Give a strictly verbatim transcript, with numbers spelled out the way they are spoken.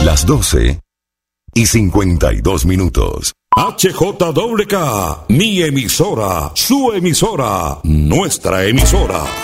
Las doce y cincuenta y dos minutos. H J W K, mi emisora, su emisora, nuestra emisora.